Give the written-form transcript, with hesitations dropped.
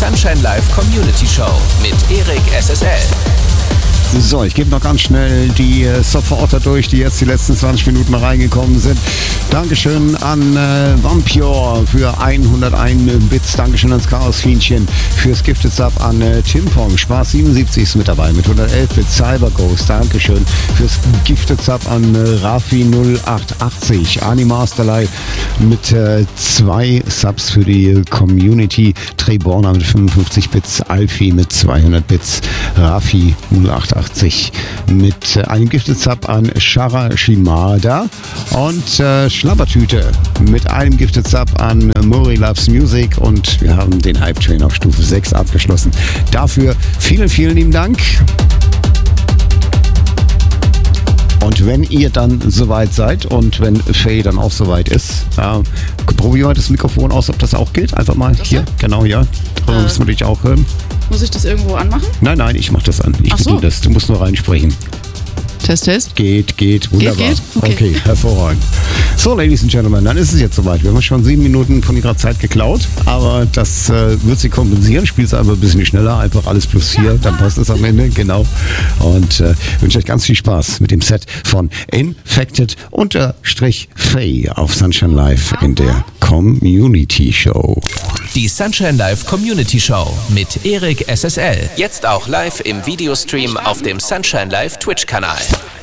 Sunshine Live Community Show mit Erik SSL. So, ich gebe noch ganz schnell die Supporter durch, die jetzt die letzten 20 Minuten reingekommen sind. Dankeschön an Vampure für 101 Bits. Dankeschön ans Chaos-Fienchen fürs Gifted Sub, an Timpong. Spaß 77 ist mit dabei mit 111 Bits. Cyberghost, Dankeschön fürs Gifted Sub, an Rafi 0880. Animasterlei mit 2 Subs für die Community. Treborna mit 55 Bits. Alfie mit 200 Bits. Rafi 0880 mit einem Gifted Sub an Shara Shimada und Schlabbertüte mit einem Gifted Sub an Mori Loves Music, und wir haben den Hype Train auf Stufe 6 abgeschlossen. Dafür vielen, vielen lieben Dank. Und wenn ihr dann soweit seid und wenn Faye dann auch soweit ist, probieren wir das Mikrofon aus, ob das auch gilt. Einfach mal das hier, genau, ja. Das müssen wir dich auch hören. Muss ich das irgendwo anmachen? Nein, ich mach das an. Ich bediene das. Du musst nur reinsprechen. Test. Geht. Wunderbar. Geht? Okay, hervorragend. So, Ladies and Gentlemen, dann ist es jetzt soweit. Wir haben schon 7 Minuten von ihrer Zeit geklaut, aber das wird sie kompensieren. Spielst einfach ein bisschen schneller, einfach alles +4, dann passt es am Ende, genau. Und wünsche euch ganz viel Spaß mit dem Set von Infected_Faye auf Sunshine Live in der Community Show. Die Sunshine Live Community Show mit Erik SSL. Jetzt auch live im Videostream auf dem Sunshine Live Twitch-Kanal.